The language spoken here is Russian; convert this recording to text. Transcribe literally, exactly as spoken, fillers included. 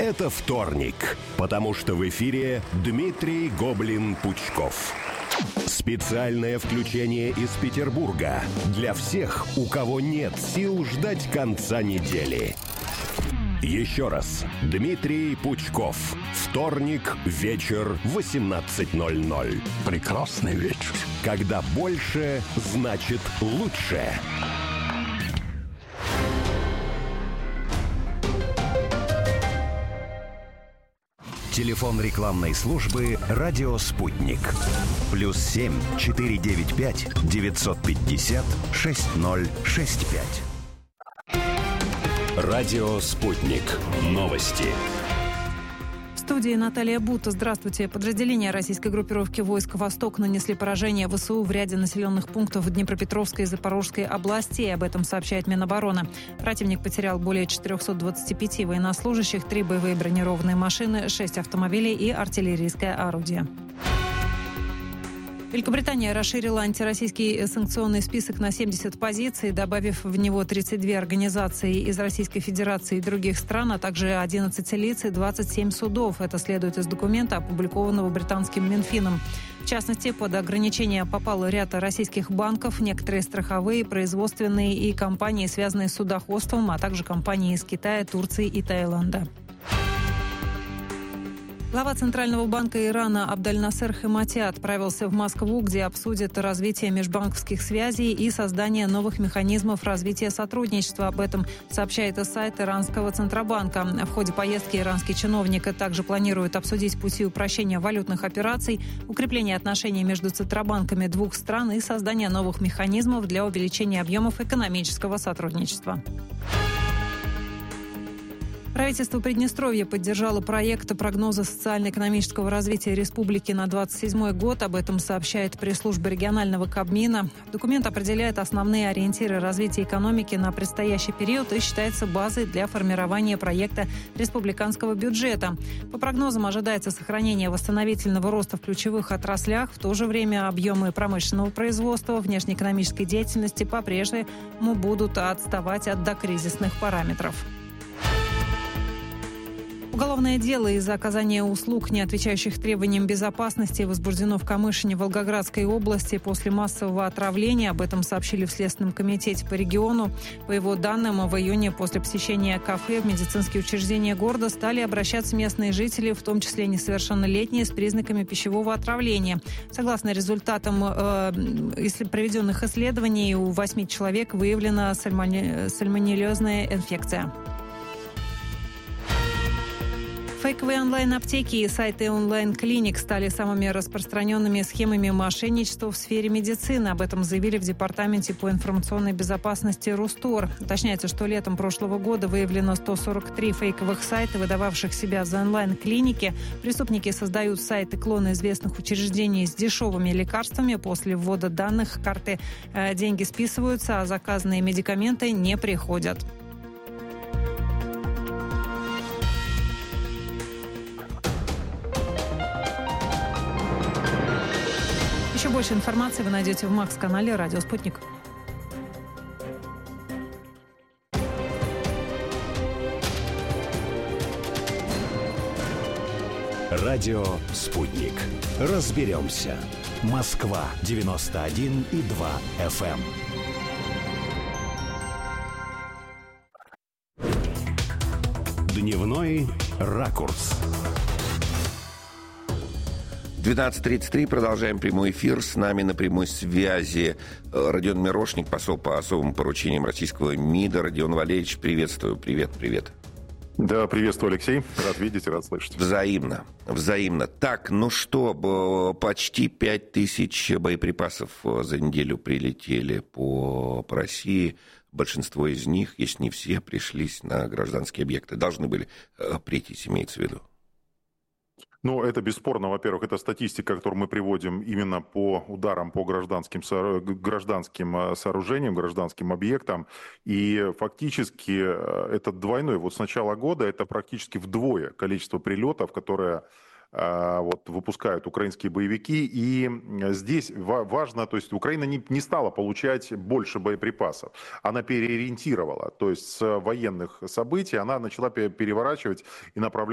Это вторник, потому что в эфире Дмитрий Гоблин-Пучков. Специальное включение из Петербурга для всех, у кого нет сил ждать конца недели. Еще раз. Дмитрий Пучков. Вторник, вечер, восемнадцать ноль ноль. Прекрасный вечер. Когда больше значит лучше. Телефон рекламной службы «Радио Спутник». Плюс семь четыре девять пять девятьсот пятьдесят шесть ноль шесть пять. Радио Спутник. Новости. В студии Наталья Бута. Здравствуйте. Подразделения российской группировки войск «Восток» нанесли поражение ВСУ в ряде населенных пунктов Днепропетровской и Запорожской областей. Об этом сообщает Минобороны. Противник потерял более четыреста двадцать пять военнослужащих, три боевые бронированные машины, шесть автомобилей и артиллерийское орудие. Великобритания расширила антироссийский санкционный список на семьдесят позиций, добавив в него тридцать две организации из Российской Федерации и других стран, а также одиннадцать лиц и двадцать семь судов. Это следует из документа, опубликованного британским Минфином. В частности, под ограничение попал ряд российских банков, некоторые страховые, производственные и компании, связанные с судоходством, а также компании из Китая, Турции и Таиланда. Глава Центрального банка Ирана Абдаль-Насер Хемати отправился в Москву, где обсудят развитие межбанковских связей и создание новых механизмов развития сотрудничества. Об этом сообщает и сайт Иранского Центробанка. В ходе поездки иранский чиновник также планирует обсудить пути упрощения валютных операций, укрепления отношений между центробанками двух стран и создание новых механизмов для увеличения объемов экономического сотрудничества. Правительство Приднестровья поддержало проект прогноза социально-экономического развития республики на двадцать седьмой год. Об этом сообщает пресс-служба регионального Кабмина. Документ определяет основные ориентиры развития экономики на предстоящий период и считается базой для формирования проекта республиканского бюджета. По прогнозам ожидается сохранение восстановительного роста в ключевых отраслях. В то же время объемы промышленного производства, внешнеэкономической деятельности по-прежнему будут отставать от докризисных параметров. Уголовное дело из-за оказания услуг, не отвечающих требованиям безопасности, возбуждено в Камышине Волгоградской области после массового отравления. Об этом сообщили в Следственном комитете по региону. По его данным, в июне после посещения кафе в медицинские учреждения города стали обращаться местные жители, в том числе несовершеннолетние, с признаками пищевого отравления. Согласно результатам э, проведенных исследований, у восьми человек выявлена сальмоне... сальмонеллезная инфекция. Фейковые онлайн-аптеки и сайты онлайн-клиник стали самыми распространенными схемами мошенничества в сфере медицины. Об этом заявили в Департаменте по информационной безопасности Рустор. Уточняется, что летом прошлого года выявлено сто сорок три фейковых сайта, выдававших себя за онлайн-клиники. Преступники создают сайты-клоны известных учреждений с дешевыми лекарствами. После ввода данных карты э, деньги списываются, а заказанные медикаменты не приходят. Еще больше информации вы найдете в Макс-канале «Радио Спутник». Радио «Спутник». Разберемся. Москва девяносто один и два эф эм. Дневной ракурс. двенадцать тридцать три. Продолжаем прямой эфир. С нами на прямой связи Родион Мирошник, посол по особым поручениям российского МИДа. Родион Валерьевич, приветствую. Привет, привет. Да, приветствую, Алексей. Рад видеть и рад слышать. Взаимно, взаимно. Так, ну что, почти пять тысяч боеприпасов за неделю прилетели по, по России. Большинство из них, если не все, пришлись на гражданские объекты. Должны были прийтись, имеется в виду. Ну, это бесспорно, во-первых, это статистика, которую мы приводим именно по ударам по гражданским, гражданским сооружениям, гражданским объектам. И фактически это двойной. Вот с начала года это практически вдвое количество прилетов, которые вот, выпускают украинские боевики. И здесь важно, то есть Украина не, не стала получать больше боеприпасов. Она переориентировала. То есть с военных событий она начала переворачивать и направлять